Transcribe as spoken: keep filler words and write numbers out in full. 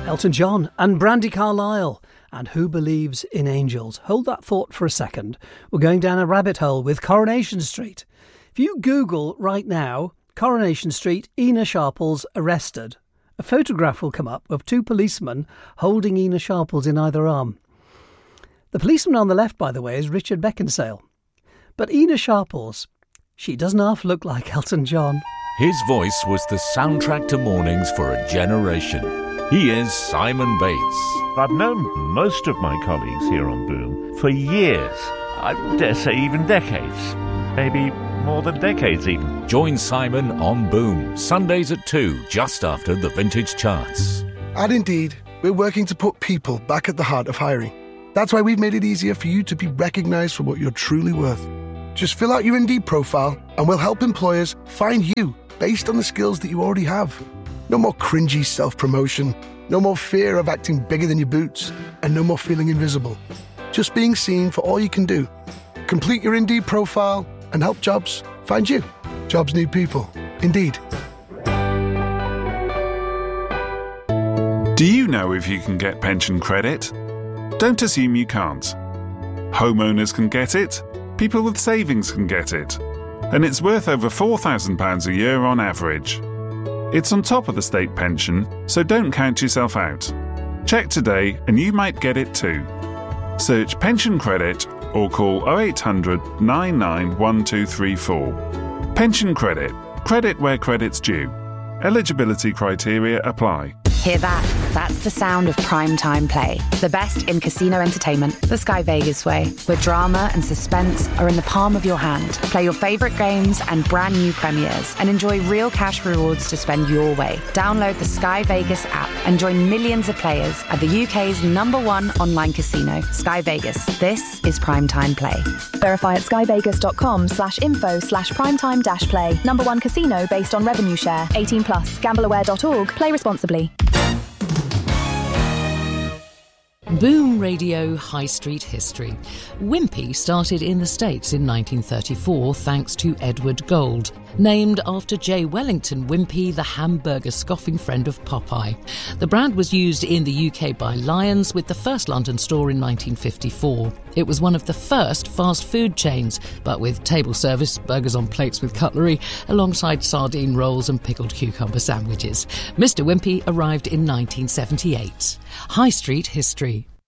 Elton John and Brandy Carlisle. And who believes in angels? Hold that thought for a second. We're going down a rabbit hole with Coronation Street. If you Google right now, Coronation Street, Ina Sharples arrested, a photograph will come up of two policemen holding Ina Sharples in either arm. The policeman on the left, by the way, is Richard Beckinsale. But Ina Sharples, she doesn't half look like Elton John. His voice was the soundtrack to mornings for a generation. He is Simon Bates. I've known most of my colleagues here on Boom for years. I dare say even decades. Maybe more than decades even. Join Simon on Boom, Sundays at two, just after the Vintage Charts. At Indeed, we're working to put people back at the heart of hiring. That's why we've made it easier for you to be recognised for what you're truly worth. Just fill out your Indeed profile and we'll help employers find you based on the skills that you already have. No more cringy self-promotion, no more fear of acting bigger than your boots, and no more feeling invisible. Just being seen for all you can do. Complete your Indeed profile and help jobs find you. Jobs need people. Indeed. Do you know if you can get pension credit? Don't assume you can't. Homeowners can get it. People with savings can get it. And it's worth over four thousand pounds a year on average. It's on top of the state pension, so don't count yourself out. Check today and you might get it too. Search pension credit or call oh eight hundred, nine nine one two three four. Pension credit. Credit where credit's due. Eligibility criteria apply. Hear that? That's the sound of primetime play. The best in casino entertainment, the Sky Vegas way, where drama and suspense are in the palm of your hand. Play your favourite games and brand new premieres and enjoy real cash rewards to spend your way. Download the Sky Vegas app and join millions of players at the U K's number one online casino, Sky Vegas. This is primetime play. Verify at skyvegas.com slash info slash primetime dash play. Number one casino based on revenue share. eighteen plus. Gambleaware dot org. Play responsibly. Boom Radio High Street History. Wimpy started in the States in nineteen thirty-four thanks to Edward Gold, named after J. Wellington Wimpy, the hamburger scoffing friend of Popeye. The brand was used in the U K by Lions with the first London store in nineteen fifty-four. It was one of the first fast food chains, but with table service, burgers on plates with cutlery, alongside sardine rolls and pickled cucumber sandwiches. Mister Wimpy arrived in nineteen seventy-eight. High Street History.